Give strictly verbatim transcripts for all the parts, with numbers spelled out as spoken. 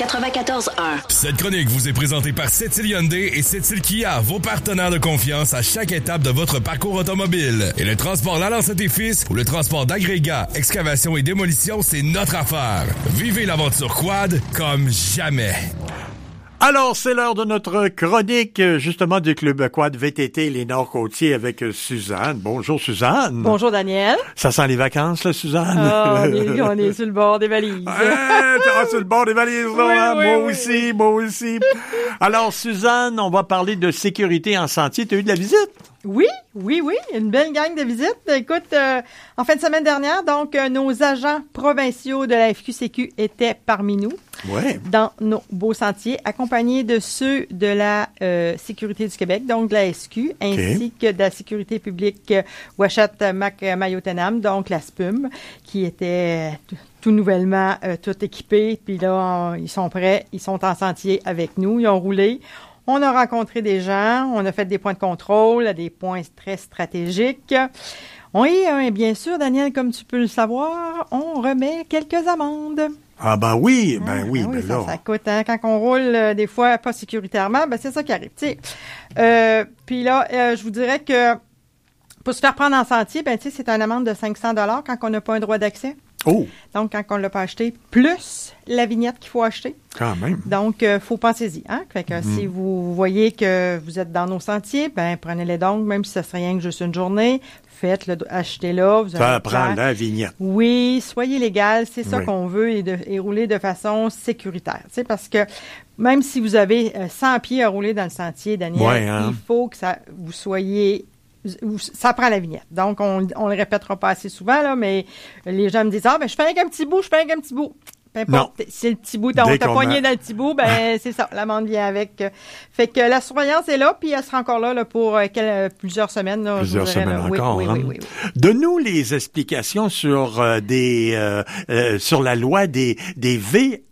quatre-vingt-quatorze un. Cette chronique vous est présentée par Sept-Îles Hyundai et Sept-Îles Kia, vos partenaires de confiance à chaque étape de votre parcours automobile. Et le transport Lalancette et Fils ou le transport d'agrégats, excavation et démolition, c'est notre affaire. Vivez l'aventure quad comme jamais. Alors, c'est l'heure de notre chronique, justement, du Club Quad V T T Les Nord-Côtiers avec Suzanne. Bonjour, Suzanne. Bonjour, Daniel. Ça sent les vacances, là, Suzanne? Oh, on, est, on est sur le bord des valises. Ah, sur le bord des valises, là, oui, hein? oui, Moi oui, aussi, oui. moi aussi. Alors, Suzanne, on va parler de sécurité en sentier. Tu as eu de la visite? Oui, oui, oui. Une belle gang de visites. Écoute, euh, en fin de semaine dernière, donc, euh, nos agents provinciaux de la F Q C Q étaient parmi nous. Ouais. Dans nos beaux sentiers, accompagnés de ceux de la euh, Sécurité du Québec, donc de la S Q, ainsi okay. que de la Sécurité publique euh, Ouachette-Mac-Mayotenam, donc la S P U M, qui était euh, tout nouvellement euh, tout équipée. Puis là, on, ils sont prêts, ils sont en sentier avec nous, ils ont roulé. On a rencontré des gens, on a fait des points de contrôle, des points très stratégiques. On est, hein, bien sûr, Daniel, comme tu peux le savoir, on remet quelques amendes. Ah ben oui, ben ah, oui, ben oui, ben ça, là. ça coûte, hein, quand on roule euh, des fois pas sécuritairement, ben c'est ça qui arrive. Euh, Puis là, euh, je vous dirais que pour se faire prendre en sentier, ben tu sais, c'est une amende de cinq cents dollars quand on n'a pas un droit d'accès. Oh! Donc, quand on ne l'a pas acheté, plus la vignette qu'il faut acheter. Quand même. Donc, il euh, faut penser-y. Hein? Fait que mm. si vous voyez que vous êtes dans nos sentiers, ben prenez-les donc, même si ça serait rien que juste une journée. Faites-le, achetez-la. Vous ça prend la vignette. Oui, soyez légal, c'est ça oui. qu'on veut et, de, et rouler de façon sécuritaire. Tu sais, parce que même si vous avez cent pieds à rouler dans le sentier, Daniel, ouais, hein? il faut que ça vous soyez... Ça prend la vignette. Donc, on on le répétera pas assez souvent, là, mais les gens me disent « Ah, ben je fais un petit bout, je fais un petit bout. » Peu importe, non. Si le petit bout, on t'a poigné dans le petit bout, ben c'est ça, l'amende vient avec. Fait que la surveillance est là, puis elle sera encore là, là pour euh, quel, plusieurs semaines. Là, plusieurs dirais, semaines là. encore. Oui, hein? oui, oui, oui, oui. Donne-nous les explications sur euh, des euh, euh, sur la loi des des V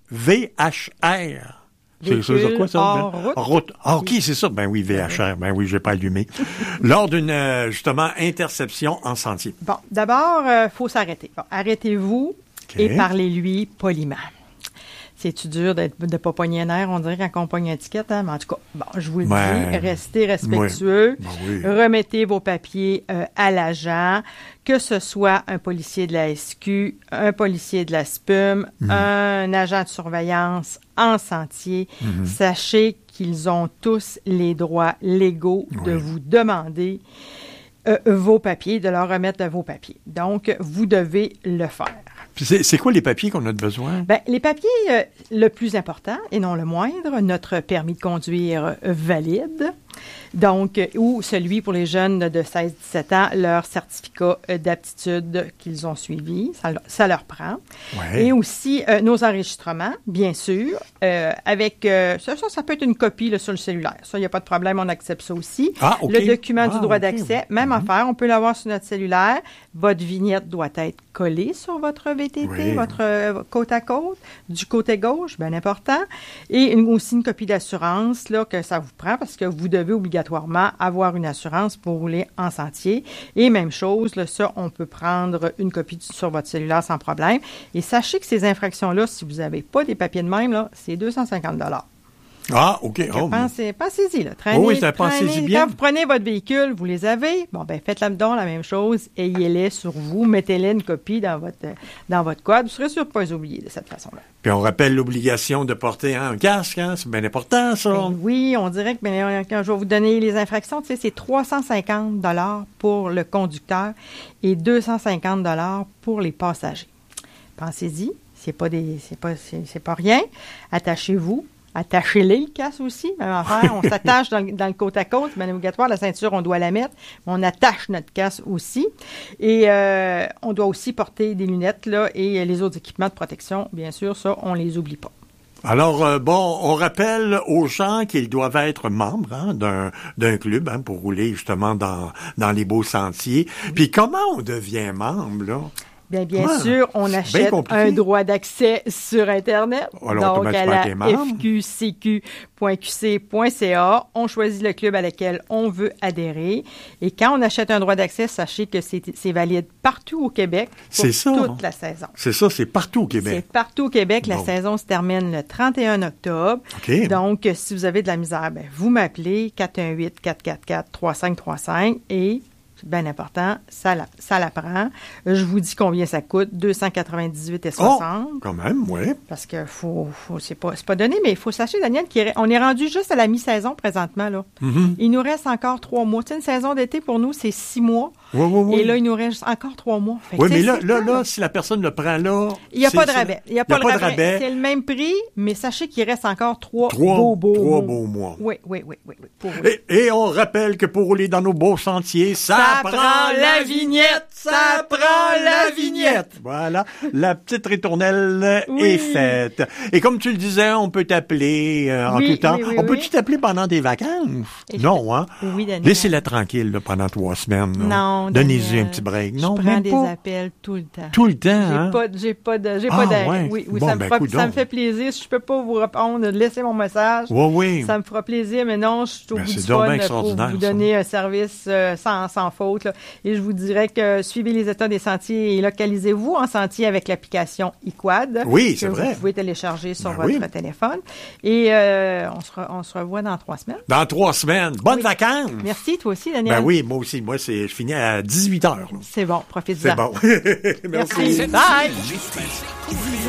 H R. C'est, c'est quoi ça? Hors route. route. Ah, OK, c'est ça. Ben oui, V H R. Ben oui, je vais pas allumer. Lors d'une, euh, justement, interception en sentier. Bon, d'abord, il euh, faut s'arrêter. Bon, arrêtez-vous okay. et parlez-lui poliment. C'est-tu dur de ne pas pogner un air, on dirait quand on pogne un ticket, hein? Mais en tout cas, bon, je vous le ben, dis, restez respectueux, oui. Ben oui. Remettez vos papiers euh, à l'agent, que ce soit un policier de la S Q, un policier de la S P U M, mmh. un agent de surveillance en sentier. Mmh. Sachez qu'ils ont tous les droits légaux oui. de vous demander euh, vos papiers, de leur remettre vos papiers. Donc, vous devez le faire. C'est, c'est quoi les papiers qu'on a besoin? Ben, les papiers, euh, le plus important, et non le moindre, notre permis de conduire euh, valide, donc, euh, ou celui pour les jeunes de seize à dix-sept ans, leur certificat euh, d'aptitude qu'ils ont suivi, ça, ça leur prend. Ouais. Et aussi euh, nos enregistrements, bien sûr, euh, avec, euh, ça, ça, ça peut être une copie là, sur le cellulaire. Ça, il n'y a pas de problème, on accepte ça aussi. Ah, okay. Le document ah, du droit okay. d'accès, même mm-hmm. affaire, on peut l'avoir sur notre cellulaire. Votre vignette doit être collée sur votre V T T, oui. votre euh, côte à côte, du côté gauche, bien important. Et une, aussi une copie d'assurance là, que ça vous prend parce que vous devez obligatoirement avoir une assurance pour rouler en sentier. Et même chose, là, ça, on peut prendre une copie sur votre cellulaire sans problème. Et sachez que ces infractions-là, si vous n'avez pas des papiers de même, là, c'est deux cent cinquante dollars. Ah, OK. Oh, pensez, pensez-y, là. Traînez, oh, oui, ça pensez-y bien. Quand vous prenez votre véhicule, vous les avez. Bon, ben, faites là-dedans la même chose. Ayez-les sur vous. Mettez-les une copie dans votre, dans votre quad. Vous serez sûr de ne pas les oublier de cette façon-là. Puis on rappelle l'obligation de porter hein, un casque. Hein? C'est bien important, ça. Ben, oui, on dirait que ben, quand je vais vous donner les infractions, tu sais, c'est trois cent cinquante dollars pour le conducteur et deux cent cinquante dollars pour les passagers. Pensez-y. C'est pas des, c'est pas, c'est, c'est pas rien. Attachez-vous. Attachez-les, le casque aussi, même affaire. On s'attache dans, dans le côte à côte, c'est bien obligatoire. La ceinture, on doit la mettre. On attache notre casque aussi. Et euh, on doit aussi porter des lunettes, là, et les autres équipements de protection, bien sûr, ça, on les oublie pas. Alors, euh, bon, on rappelle aux gens qu'ils doivent être membres hein, d'un, d'un club hein, pour rouler justement dans, dans les beaux sentiers. Puis comment on devient membre, là? Bien, bien Ouais, sûr, on achète un droit d'accès sur Internet. Alors, donc, à la f q c q point q c point c a. On choisit le club à lequel on veut adhérer. Et quand on achète un droit d'accès, sachez que c'est, c'est valide partout au Québec pour c'est ça, toute la saison. C'est ça, c'est partout au Québec. C'est partout au Québec. La bon. saison se termine le trente et un octobre. Okay. Donc, si vous avez de la misère, ben, vous m'appelez quatre un huit, quatre quatre quatre, trois cinq trois cinq et... c'est bien important, ça la, ça la prend. Je vous dis combien ça coûte, deux cent quatre-vingt-dix-huit et soixante. Oh, quand même, oui. Parce que faut, faut, c'est pas, c'est pas donné, mais il faut sachez, Daniel, qu'on est rendu juste à la mi-saison présentement, là. Mm-hmm. Il nous reste encore trois mois. Tu sais, une saison d'été, pour nous, c'est six mois. Oui, oui, oui. Et là, il nous reste encore trois mois. Fait oui, que, mais là, c'est là, temps, là, si la personne le prend là... il n'y a pas de rabais. Il n'y a pas, a de, pas rabais. de rabais. C'est le même prix, mais sachez qu'il reste encore trois, trois beaux, beaux trois mois. beaux mois. Oui, oui, oui, oui. oui pour et, et on rappelle que pour rouler dans nos beaux sentiers, ça, ça prend la vignette! Ça prend la vignette! Voilà, la petite ritournelle oui. est faite. Et comme tu le disais, on peut t'appeler euh, oui, en tout temps. Oui, oui, on oui. peut-tu t'appeler pendant des vacances? Et non, hein? Oui, Daniel. Laissez-la tranquille là, pendant trois semaines. Là. Non, Donnez-y un petit break. Je non, prends même des pas. appels tout le temps. Tout le temps, J'ai hein? pas, j'ai pas de, j'ai ah, pas d'arrêt. Ouais. Oui, oui, bon, ça, me ben, fera, ça me fait plaisir. Si je peux pas vous répondre, laissez mon message. Oui, oui. Ça me fera plaisir, mais non, je suis au ben, bout du fun pour vous donner un service euh, sans, sans faute. Là. Et je vous dirais que suivez les états des sentiers et localisez-vous en sentier avec l'application iQuad. Oui, c'est que vrai. Vous pouvez télécharger sur ben, votre oui. téléphone. Et euh, on, se re, on se revoit dans trois semaines. Dans trois semaines. Bonnes oui. vacances. Merci, toi aussi, Daniel. Ben oui, moi aussi. Moi, c'est, je finis à dix-huit heures. Là. C'est bon, profite-en. C'est bon. Merci. Merci. Bye.